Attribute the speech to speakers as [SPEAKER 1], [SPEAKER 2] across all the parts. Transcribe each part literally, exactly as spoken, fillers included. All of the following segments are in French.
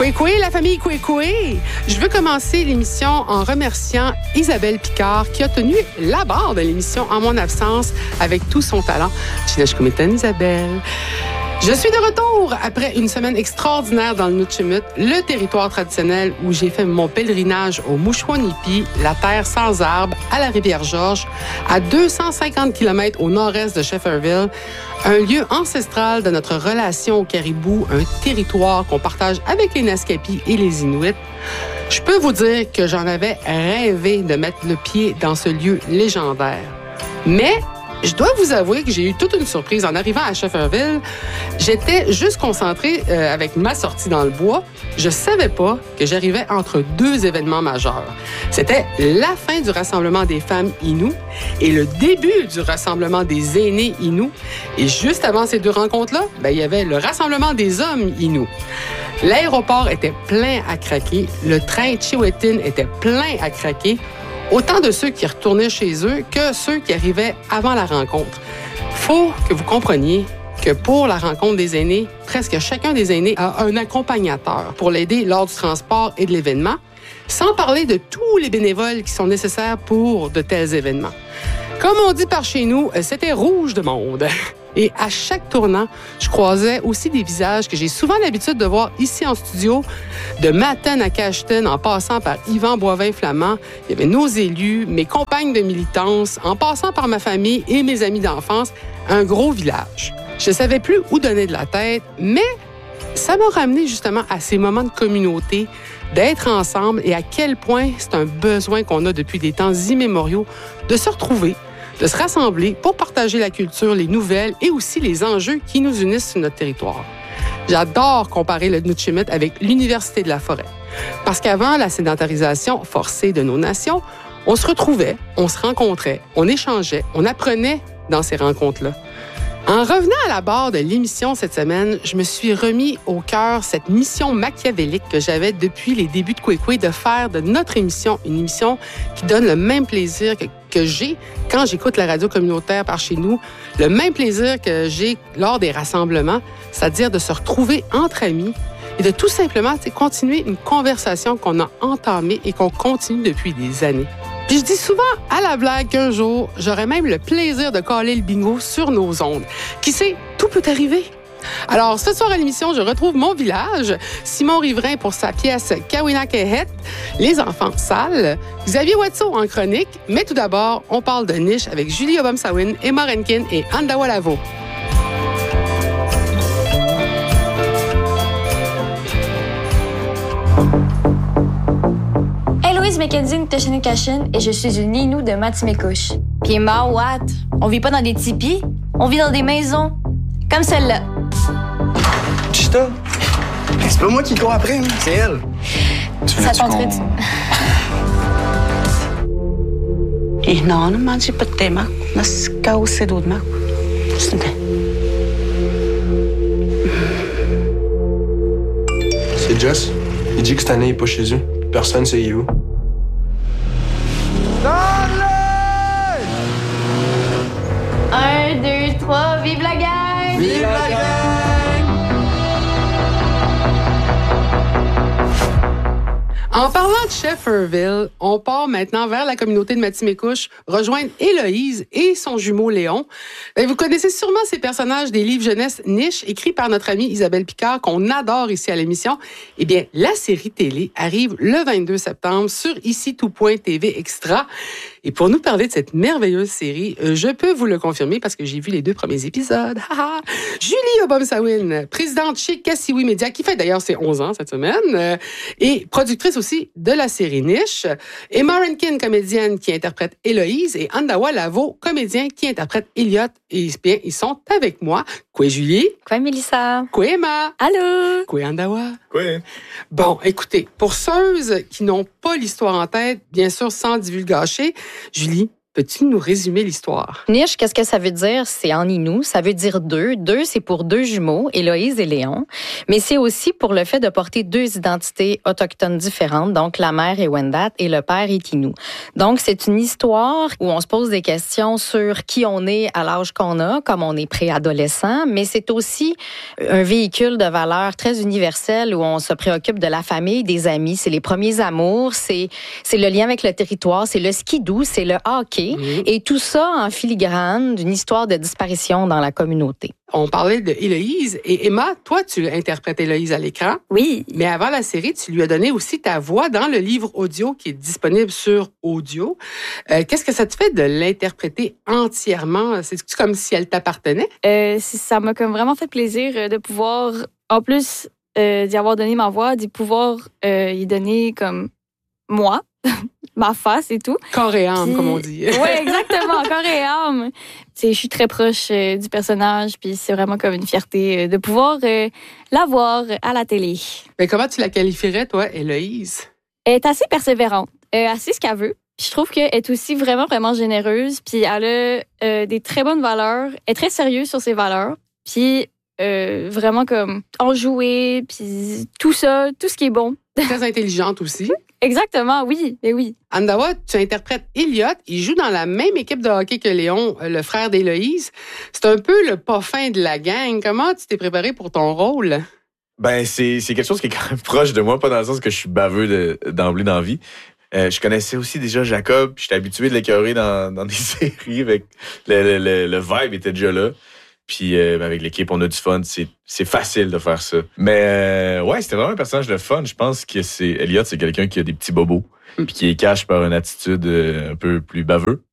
[SPEAKER 1] Koué-koué, la famille Koué-koué! Je veux commencer l'émission en remerciant Isabelle Picard qui a tenu la barre de l'émission en mon absence avec tout son talent. Chinachkumitan, Isabelle. Je suis de retour après une semaine extraordinaire dans le Nutchimut, le territoire traditionnel où j'ai fait mon pèlerinage au Mouchouanipi, la terre sans arbres, à la Rivière-Georges, à deux cent cinquante kilomètres au nord-est de Shefferville, un lieu ancestral de notre relation au caribou, un territoire qu'on partage avec les Naskapis et les Inuits. Je peux vous dire que j'en avais rêvé de mettre le pied dans ce lieu légendaire. Mais je dois vous avouer que j'ai eu toute une surprise en arrivant à Shefferville. J'étais juste concentrée euh, avec ma sortie dans le bois. Je savais pas que j'arrivais entre deux événements majeurs. C'était la fin du rassemblement des femmes Innu et le début du rassemblement des aînés Innu. Et juste avant ces deux rencontres-là, ben, il y avait le rassemblement des hommes Innu. L'aéroport était plein à craquer. Le train Chiwetin était plein à craquer. Autant de ceux qui retournaient chez eux que ceux qui arrivaient avant la rencontre. Faut que vous compreniez que pour la rencontre des aînés, presque chacun des aînés a un accompagnateur pour l'aider lors du transport et de l'événement, sans parler de tous les bénévoles qui sont nécessaires pour de tels événements. Comme on dit par chez nous, c'était rouge de monde. Et à chaque tournant, je croisais aussi des visages que j'ai souvent l'habitude de voir ici en studio, de Matane à Cacheton, en passant par Yvan Boivin-Flamand. Il y avait nos élus, mes compagnes de militance, en passant par ma famille et mes amis d'enfance. Un gros village. Je ne savais plus où donner de la tête, mais ça m'a ramené justement à ces moments de communauté, d'être ensemble et à quel point c'est un besoin qu'on a depuis des temps immémoriaux de se retrouver, de se rassembler pour partager la culture, les nouvelles et aussi les enjeux qui nous unissent sur notre territoire. J'adore comparer le Nutchimut avec l'Université de la forêt. Parce qu'avant la sédentarisation forcée de nos nations, on se retrouvait, on se rencontrait, on échangeait, on apprenait dans ces rencontres-là. En revenant à la barre de l'émission cette semaine, je me suis remis au cœur cette mission machiavélique que j'avais depuis les débuts de Koué-koué de faire de notre émission une émission qui donne le même plaisir que, que j'ai quand j'écoute la radio communautaire par chez nous, le même plaisir que j'ai lors des rassemblements, c'est-à-dire de se retrouver entre amis et de tout simplement continuer une conversation qu'on a entamée et qu'on continue depuis des années. Puis je dis souvent à la blague qu'un jour, j'aurais même le plaisir de caler le bingo sur nos ondes. Qui sait, tout peut arriver. Alors, ce soir à l'émission, je retrouve mon village, Simon Riverain pour sa pièce Kawina Kehet, Les enfants sales, Xavier Watso en chronique, mais tout d'abord, on parle de niche avec Julie Obomsawin, Emma Renkin et Andawa Lavo.
[SPEAKER 2] Louise Mackenzie Ntashane-Kashin et je suis une Innu de Matimekouche. Puis Mawat, on vit pas dans des tipis, on vit dans des maisons. Comme celle-là.
[SPEAKER 3] Chita, c'est pas moi qui cours après, hein. C'est elle.
[SPEAKER 2] Ça t'entraîne.
[SPEAKER 4] Et non, ne mange pas de tema. Nas causse d'odma.
[SPEAKER 3] C'est Jess. Il dit que cette année, il est pas chez eux. Personne sait où.
[SPEAKER 2] Un, deux, trois, vive la gang!
[SPEAKER 3] Vive la gang!
[SPEAKER 1] En parlant de Shefferville, on part maintenant vers la communauté de Matimekouche, rejoindre Héloïse et son jumeau Léon. Vous connaissez sûrement ces personnages des livres jeunesse Niche, écrits par notre amie Isabelle Picard, qu'on adore ici à l'émission. Eh bien, la série télé arrive le vingt-deux septembre sur Ici Tout Point T V Extra. Et pour nous parler de cette merveilleuse série, je peux vous le confirmer parce que j'ai vu les deux premiers épisodes. Julie Obomsawin, présidente chez Kassiwi Media, qui fait d'ailleurs ses onze ans cette semaine, et productrice aussi de la série Niche. Emma Renkin, comédienne qui interprète Héloïse, et Andawa Lavo, comédien qui interprète Elliot. Et bien, ils sont avec moi. Quoi, Julie?
[SPEAKER 2] Quoi, Mélissa?
[SPEAKER 1] Quoi, Emma?
[SPEAKER 2] Allô?
[SPEAKER 1] Quoi, Andawa?
[SPEAKER 3] Quoi?
[SPEAKER 1] Bon, écoutez, pour ceux qui n'ont pas l'histoire en tête, bien sûr, sans divulgacher, Julie, Peux-tu nous résumer l'histoire?
[SPEAKER 5] Niche, qu'est-ce que ça veut dire? C'est en Innu. Ça veut dire deux. Deux, c'est pour deux jumeaux, Héloïse et Léon. Mais c'est aussi pour le fait de porter deux identités autochtones différentes. Donc, la mère est Wendat et le père est Innu. Donc, c'est une histoire où on se pose des questions sur qui on est à l'âge qu'on a, comme on est préadolescent. Mais c'est aussi un véhicule de valeurs très universel où on se préoccupe de la famille, des amis. C'est les premiers amours. C'est, c'est le lien avec le territoire. C'est le skidoo. C'est le hockey. Mmh. Et tout ça en filigrane d'une histoire de disparition dans la communauté.
[SPEAKER 1] On parlait de Héloïse. Et Emma, toi, tu interprètes Héloïse à l'écran.
[SPEAKER 2] Oui.
[SPEAKER 1] Mais avant la série, tu lui as donné aussi ta voix dans le livre audio qui est disponible sur Audio. Euh, qu'est-ce que ça te fait de l'interpréter entièrement? C'est comme si elle t'appartenait?
[SPEAKER 6] Euh, ça m'a comme vraiment fait plaisir de pouvoir, en plus euh, d'y avoir donné ma voix, d'y pouvoir euh, y donner comme moi. Ma face et tout.
[SPEAKER 1] Corps et âme,
[SPEAKER 6] puis,
[SPEAKER 1] comme on dit.
[SPEAKER 6] Oui, exactement, corps et âme. Je suis très proche euh, du personnage, puis c'est vraiment comme une fierté euh, de pouvoir euh, la voir à la télé.
[SPEAKER 1] Mais comment tu la qualifierais, toi, Héloïse?
[SPEAKER 6] Elle est assez persévérante, euh, assez ce qu'elle veut. Puis je trouve qu'elle est aussi vraiment, vraiment généreuse, puis elle a euh, des très bonnes valeurs. Elle est très sérieuse sur ses valeurs, puis euh, vraiment comme enjouée, puis tout ça, tout ce qui est bon.
[SPEAKER 1] Très intelligente aussi.
[SPEAKER 6] Exactement, oui, et oui.
[SPEAKER 1] Andawa, tu interprètes Elliot. Il joue dans la même équipe de hockey que Léon, le frère d'Héloïse. C'est un peu le pas fin de la gang. Comment tu t'es préparé pour ton rôle?
[SPEAKER 3] Ben, c'est, c'est quelque chose qui est quand même proche de moi, pas dans le sens que je suis baveux de, d'emblée dans la vie. Euh, je connaissais aussi déjà Jacob, j'étais habitué de l'écœurer dans, dans des séries, avec le, le, le, le vibe était déjà là. Puis euh, avec l'équipe, on a du fun. C'est, c'est facile de faire ça. Mais euh, ouais, c'était vraiment un personnage de fun. Je pense que c'est Elliot, c'est quelqu'un qui a des petits bobos, puis qui est cache par une attitude euh, un peu plus baveux.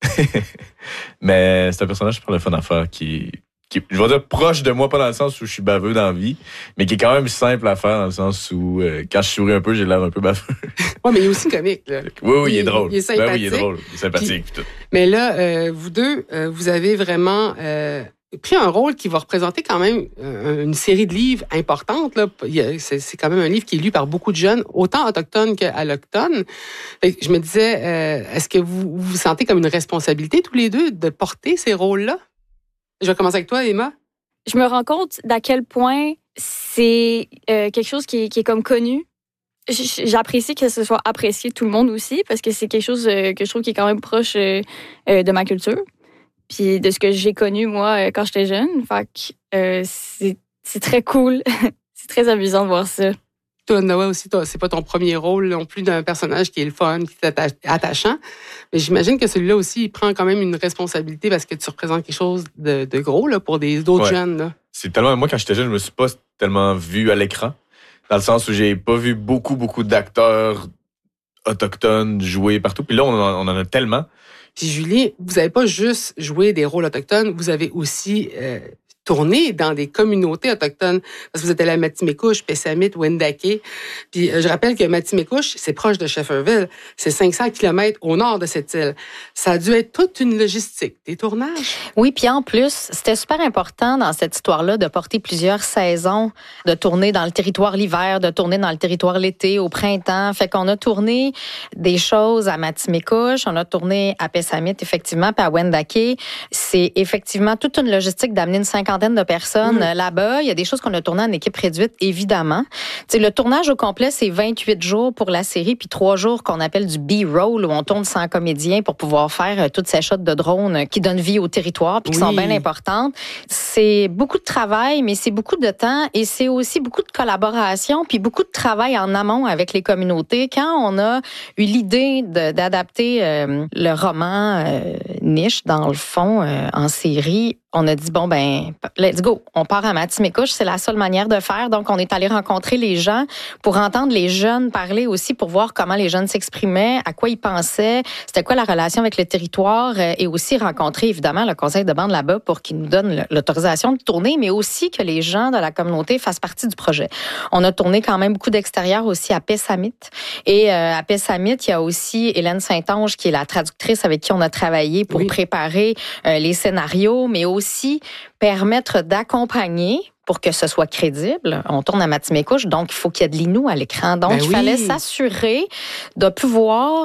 [SPEAKER 3] Mais c'est un personnage super le fun à faire qui, qui, je vais dire proche de moi, pas dans le sens où je suis baveux dans la vie, mais qui est quand même simple à faire dans le sens où euh, quand je souris un peu, j'ai l'air un peu baveux.
[SPEAKER 1] Ouais, mais il est aussi comique, là.
[SPEAKER 3] Oui, oui, il, il est drôle.
[SPEAKER 1] Il est sympathique.
[SPEAKER 3] Ben oui, il est drôle. Il est sympathique.
[SPEAKER 1] Puis, mais là, euh, vous deux, euh, vous avez vraiment euh, pris un rôle qui va représenter quand même euh, une série de livres importante. Là. C'est, c'est quand même un livre qui est lu par beaucoup de jeunes, autant autochtones qu'allochtones. Je me disais, euh, est-ce que vous vous sentez comme une responsabilité tous les deux de porter ces rôles-là? Je vais commencer avec toi, Emma.
[SPEAKER 6] Je me rends compte d'à quel point c'est euh, quelque chose qui est, qui est comme connu. J'apprécie que ce soit apprécié de tout le monde aussi, parce que c'est quelque chose euh, que je trouve qui est quand même proche euh, euh, de ma culture. Puis de ce que j'ai connu, moi, quand j'étais jeune. Fait que euh, c'est, c'est très cool. C'est très amusant de voir ça.
[SPEAKER 1] Toi, Noah, aussi, toi, c'est pas ton premier rôle non plus d'un personnage qui est le fun, qui est attachant. Mais j'imagine que celui-là aussi, il prend quand même une responsabilité parce que tu représentes quelque chose de, de gros là, pour des, d'autres ouais. jeunes. Là.
[SPEAKER 3] C'est tellement... Moi, quand j'étais jeune, je me suis pas tellement vu à l'écran. Dans le sens où j'ai pas vu beaucoup, beaucoup d'acteurs autochtones jouer partout. Puis là, on en, on en a tellement.
[SPEAKER 1] Puis Julie, vous n'avez pas juste joué des rôles autochtones, vous avez aussi euh, tourné dans des communautés autochtones. Parce que vous êtes allé à Matimekouche, Pessamit, Wendake. Puis euh, je rappelle que Matimekouche, c'est proche de Shefferville. C'est cinq cents kilomètres au nord de cette île. Ça a dû être toute une logistique, des tournages.
[SPEAKER 5] Oui, puis en plus, c'était super important dans cette histoire-là de porter plusieurs saisons, de tourner dans le territoire l'hiver, de tourner dans le territoire l'été, au printemps. Fait qu'on a tourné des choses à Matimekouche, on a tourné à Pessamit, effectivement, puis à Wendake. C'est effectivement toute une logistique d'amener une cinquantaine de personnes mmh. là-bas. Il y a des choses qu'on a tournées en équipe réduite, évidemment. T'sais, le tournage au complet, c'est vingt-huit jours pour la série, puis trois jours qu'on appelle du B-roll, où on tourne sans comédien pour pouvoir faire euh, toutes ces shots de drone qui donnent vie au territoire, puis qui oui. sont bien importantes. C'est beaucoup de travail, mais c'est beaucoup de temps, et c'est aussi beaucoup de collaboration, puis beaucoup de travail en amont avec les communautés. Quand on a eu l'idée de, d'adapter euh, le roman euh, Niche, dans le fond, euh, en série, on a dit, bon, ben, let's go. On part à Matimekouche. C'est la seule manière de faire. Donc, on est allé rencontrer les gens pour entendre les jeunes parler aussi, pour voir comment les jeunes s'exprimaient, à quoi ils pensaient, c'était quoi la relation avec le territoire, et aussi rencontrer, évidemment, le conseil de bande là-bas pour qu'ils nous donnent l'autorisation de tourner, mais aussi que les gens de la communauté fassent partie du projet. On a tourné quand même beaucoup d'extérieur aussi à Pessamit. Et euh, à Pessamit, il y a aussi Hélène Saint-Onge, qui est la traductrice avec qui on a travaillé pour oui. préparer euh, les scénarios, mais aussi aussi permettre d'accompagner pour que ce soit crédible. On tourne à Matimekouche, donc il faut qu'il y ait de l'innu à l'écran. Donc, ben il oui. fallait s'assurer de pouvoir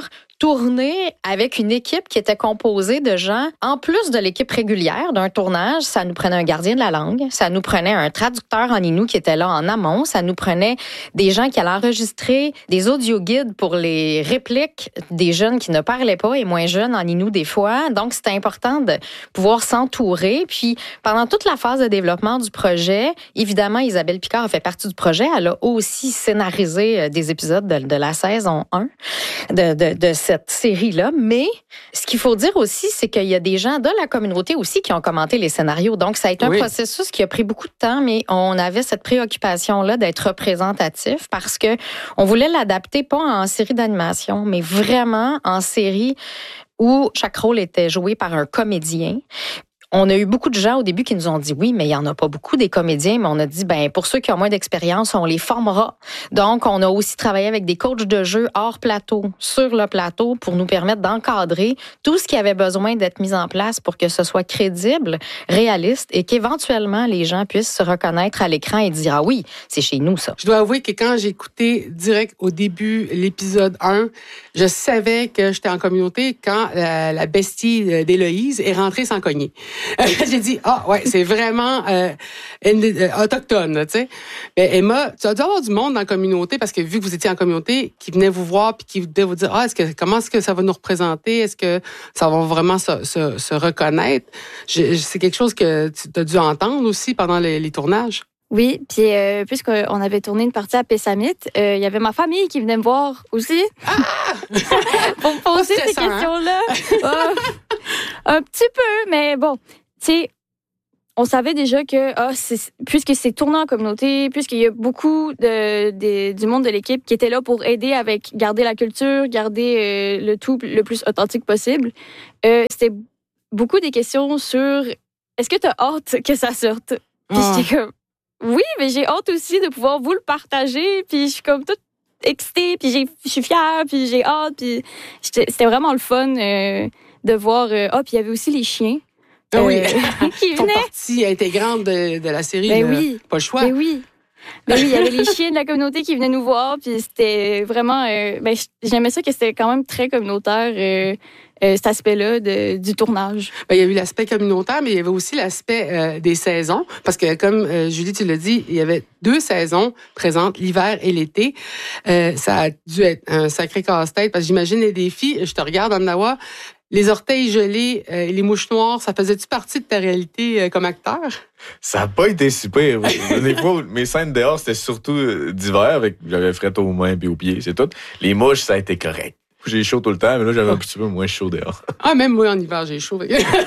[SPEAKER 5] tourner avec une équipe qui était composée de gens, en plus de l'équipe régulière d'un tournage, ça nous prenait un gardien de la langue, ça nous prenait un traducteur en Innu qui était là en amont, ça nous prenait des gens qui allaient enregistrer des audio-guides pour les répliques des jeunes qui ne parlaient pas et moins jeunes en Innu des fois. Donc, c'était important de pouvoir s'entourer. Puis, pendant toute la phase de développement du projet, évidemment, Isabelle Picard a fait partie du projet. Elle a aussi scénarisé des épisodes de, de la saison un de, de, de cette série-là. Mais ce qu'il faut dire aussi, c'est qu'il y a des gens de la communauté aussi qui ont commenté les scénarios. Donc, ça a été un oui. processus qui a pris beaucoup de temps, mais on avait cette préoccupation-là d'être représentatif parce que on voulait l'adapter pas en série d'animation, mais vraiment en série où chaque rôle était joué par un comédien. On a eu beaucoup de gens au début qui nous ont dit oui, mais il n'y en a pas beaucoup des comédiens, mais on a dit, ben pour ceux qui ont moins d'expérience, on les formera. Donc, on a aussi travaillé avec des coachs de jeu hors plateau, sur le plateau, pour nous permettre d'encadrer tout ce qui avait besoin d'être mis en place pour que ce soit crédible, réaliste et qu'éventuellement les gens puissent se reconnaître à l'écran et dire, ah oui, c'est chez nous ça.
[SPEAKER 1] Je dois avouer que quand j'ai écouté direct au début l'épisode un, je savais que j'étais en communauté quand la, la bestie d'Héloïse est rentrée sans cogner. J'ai dit, ah, ouais, c'est vraiment euh, euh, autochtone, tu sais. Mais Emma, tu as dû avoir du monde dans la communauté parce que vu que vous étiez en communauté, qui venait vous voir puis qui venait vous dire, ah, est-ce que, comment est-ce que ça va nous représenter? Est-ce que ça va vraiment se, se, se reconnaître? Je, c'est quelque chose que tu as dû entendre aussi pendant les, les tournages.
[SPEAKER 6] Oui, puis euh, puisqu'on avait tourné une partie à Pessamit, il euh, y avait ma famille qui venait me voir aussi ah! pour me poser ces questions-là. Hein? oh, un petit peu, mais bon, tu sais, on savait déjà que oh, c'est, puisque c'est tourné en communauté, puisqu'il y a beaucoup de, de, du monde de l'équipe qui était là pour aider avec garder la culture, garder euh, le tout le plus authentique possible, euh, c'était beaucoup des questions sur est-ce que tu as hâte que ça sorte? Puis oh. j'étais comme oui, mais j'ai hâte aussi de pouvoir vous le partager. Puis je suis comme toute excitée, puis j'ai, je suis fière, puis j'ai hâte. Puis c'était vraiment le fun euh, de voir. Ah, euh, oh, puis il y avait aussi les chiens.
[SPEAKER 1] Ah euh, oui,
[SPEAKER 6] qui
[SPEAKER 1] font partie intégrante de, de la série.
[SPEAKER 6] Ben
[SPEAKER 1] là.
[SPEAKER 6] Oui.
[SPEAKER 1] Pas le choix.
[SPEAKER 6] Ben oui. Ben oui, il y avait les chiens de la communauté qui venaient nous voir, puis c'était vraiment... Euh, ben, j'aimais ça que c'était quand même très communautaire, euh, euh, cet aspect-là de, du tournage.
[SPEAKER 1] Ben, il y a eu l'aspect communautaire, mais il y avait aussi l'aspect euh, des saisons, parce que comme euh, Julie, tu l'as dit, il y avait deux saisons présentes, l'hiver et l'été. Euh, ça a dû être un sacré casse-tête, parce que j'imagine les défis, je te regarde, Anna, les orteils gelés et euh, les mouches noires, ça faisait-tu partie de ta réalité euh, comme acteur?
[SPEAKER 3] Ça n'a pas été super. Des fois, mes scènes dehors, c'était surtout d'hiver, avec j'avais fret aux mains et aux pieds, c'est tout. Les mouches, ça a été correct. J'ai chaud tout le temps, mais là, j'avais un petit peu moins chaud dehors.
[SPEAKER 1] Ah, même moi, en hiver, j'ai chaud.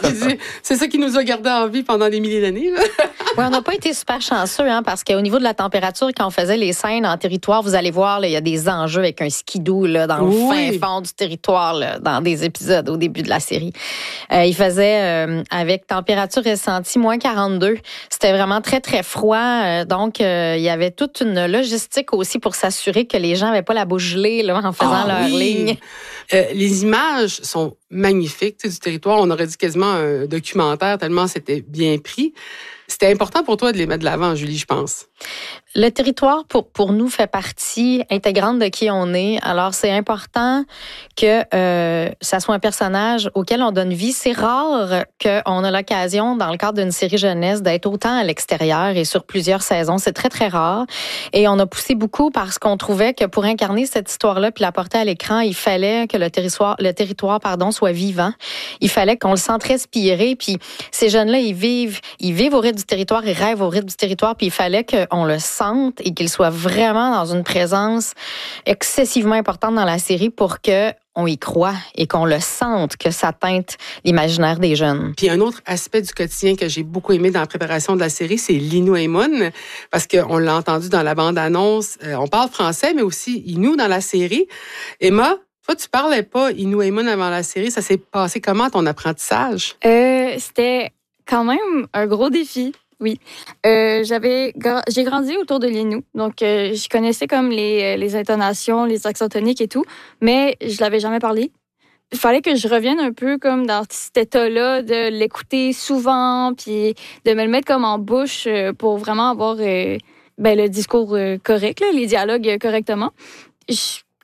[SPEAKER 1] C'est ça qui nous a gardés en vie pendant des milliers d'années. Là.
[SPEAKER 5] Oui, on n'a pas été super chanceux, hein, parce qu'au niveau de la température, quand on faisait les scènes en territoire, vous allez voir, il y a des enjeux avec un skidoo là, dans oui. le fin fond du territoire, là, dans des épisodes au début de la série. Euh, il faisait, euh, avec température ressentie, moins quarante-deux. C'était vraiment très, très froid. Euh, donc, euh, il y avait toute une logistique aussi pour s'assurer que les gens n'avaient pas la bouche gelée là, en faisant ah, leur oui. ligne.
[SPEAKER 1] Euh, les images sont magnifiques du territoire. On aurait dit quasiment un documentaire tellement c'était bien pris. C'était important pour toi de les mettre de l'avant, Julie, je pense.
[SPEAKER 5] Le territoire, pour, pour nous, fait partie intégrante de qui on est. Alors, c'est important que euh, ça soit un personnage auquel on donne vie. C'est rare qu'on a l'occasion, dans le cadre d'une série jeunesse, d'être autant à l'extérieur et sur plusieurs saisons. C'est très, très rare. Et on a poussé beaucoup parce qu'on trouvait que pour incarner cette histoire-là puis la porter à l'écran, il fallait que le territoire, le territoire pardon, soit vivant. Il fallait qu'on le sente respirer. Puis ces jeunes-là, ils vivent, ils vivent au rythme du territoire, ils rêvent au rythme du territoire. Puis il fallait qu'on le sente et qu'il soit vraiment dans une présence excessivement importante dans la série pour que on y croit et qu'on le sente, que ça teinte l'imaginaire des jeunes.
[SPEAKER 1] Puis un autre aspect du quotidien que j'ai beaucoup aimé dans la préparation de la série, c'est l'Innu Aimon, parce qu'on l'a entendu dans la bande-annonce. Euh, on parle français, mais aussi Innu dans la série. Emma, toi, tu parlais pas Innu Aimon avant la série. Ça s'est passé comment, ton apprentissage?
[SPEAKER 6] Euh, c'était quand même un gros défi. Oui, euh, j'avais, j'ai grandi autour de l'Innu, donc euh, je connaissais comme les, les intonations, les accents toniques et tout, mais je l'avais jamais parlé. Il fallait que je revienne un peu comme dans cet état-là, de l'écouter souvent, puis de me le mettre comme en bouche pour vraiment avoir euh, ben, le discours correct, là, les dialogues correctement. Je,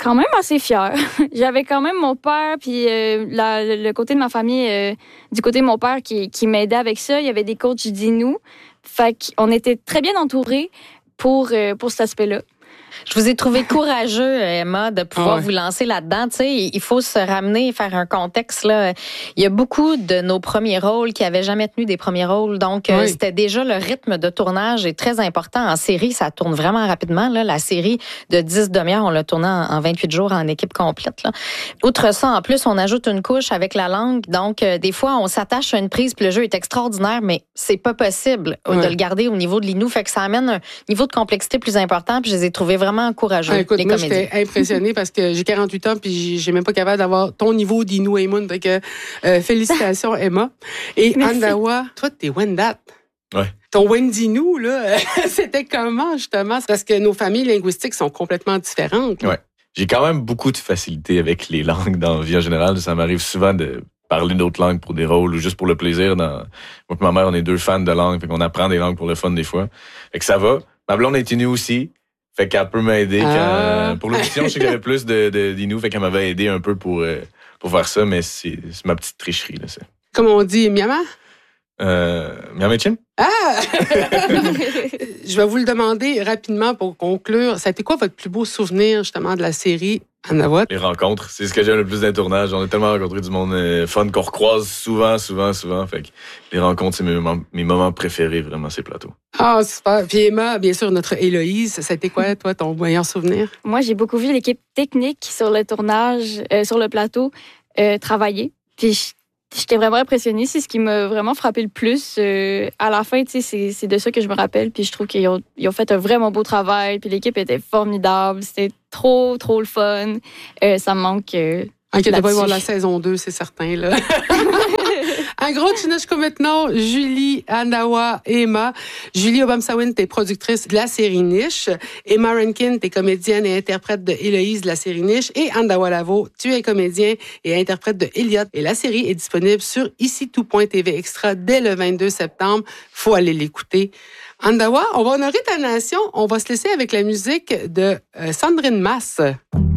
[SPEAKER 6] quand même assez fière. J'avais quand même mon père, puis euh, la, le côté de ma famille, euh, du côté de mon père qui, qui m'aidait avec ça. Il y avait des coachs d'Inou. Fait qu'on était très bien entourés pour, euh, pour cet aspect-là.
[SPEAKER 5] Je vous ai trouvé courageux, Emma, de pouvoir
[SPEAKER 1] ah ouais.
[SPEAKER 5] vous lancer là-dedans. Tu sais, il faut se ramener et faire un contexte, là. Il y a beaucoup de nos premiers rôles qui avaient jamais tenu des premiers rôles. Donc, oui. euh, c'était déjà le rythme de tournage est très important. En série, ça tourne vraiment rapidement, là. La série de dix demi-heures, on l'a tournée en, en vingt-huit jours en équipe complète, là. Outre ça, en plus, on ajoute une couche avec la langue. Donc, euh, des fois, on s'attache à une prise puis le jeu est extraordinaire, mais c'est pas possible ouais. de le garder au niveau de l'Inou. Fait que ça amène un niveau de complexité plus important. Puis je les ai trouvés vraiment encourageant.
[SPEAKER 1] Ah, écoute,
[SPEAKER 5] les
[SPEAKER 1] moi,
[SPEAKER 5] comédiens.
[SPEAKER 1] j'étais impressionnée parce que j'ai quarante-huit ans puis j'ai même pas capable d'avoir ton niveau d'Inou Aymon. Donc, euh, félicitations, Emma. Et Andawa, toi, t'es Wendat.
[SPEAKER 3] Ouais.
[SPEAKER 1] Ton Wendinou, là, c'était comment, justement? C'est parce que nos familles linguistiques sont complètement différentes.
[SPEAKER 3] Ouais. J'ai quand même beaucoup de facilité avec les langues dans la vie en général. Ça m'arrive souvent de parler d'autres langues pour des rôles ou juste pour le plaisir. Dans... Moi et ma mère, on est deux fans de langues, fait qu'on apprend des langues pour le fun des fois. Fait que ça va. Ma blonde est Inou aussi. Fait qu'elle peut m'aider. Ah. Quand... Pour l'audition, je sais qu'il y avait plus de, de, d'Inou, fait qu'elle m'avait aidé un peu pour, euh, pour faire ça, mais c'est, c'est ma petite tricherie, là, ça.
[SPEAKER 1] Comme on dit, Miama?
[SPEAKER 3] Euh, Miama Chim?
[SPEAKER 1] Ah! Je vais vous le demander rapidement pour conclure. Ça a été quoi votre plus beau souvenir, justement, de la série Andawa?
[SPEAKER 3] Les rencontres. C'est ce que j'aime le plus d'un tournage. On a tellement rencontré du monde euh, fun qu'on recroise souvent, souvent, souvent. Fait que les rencontres, c'est mes moments, mes moments préférés, vraiment, ces plateaux.
[SPEAKER 1] Ah, super. Puis Emma, bien sûr, notre Héloïse, ça a été quoi, toi, ton meilleur souvenir?
[SPEAKER 6] Moi, j'ai beaucoup vu l'équipe technique sur le tournage, euh, sur le plateau, euh, travailler. Puis j'étais vraiment impressionnée. C'est ce qui m'a vraiment frappé le plus. Euh, à la fin, tu sais, c'est, c'est de ça que je me rappelle. Puis je trouve qu'ils ont, ils ont fait un vraiment beau travail. Puis l'équipe était formidable. C'était trop, trop le fun. Euh, ça me manque. Euh,
[SPEAKER 1] Inquiète pas, il va y avoir la saison deux, c'est certain, là. Un gros tchinachko maintenant, Julie, Andawa, Emma. Julie Obamsawin, t'es productrice de la série Niche. Emma Rankin, t'es comédienne et interprète de Héloïse de la série Niche. Et Andawa Lavo, tu es comédien et interprète de Elliot. Et la série est disponible sur ici tout point t v extra dès le vingt-deux septembre. Faut aller l'écouter. Andawa, on va honorer ta nation. On va se laisser avec la musique de euh, Sandrine Masse.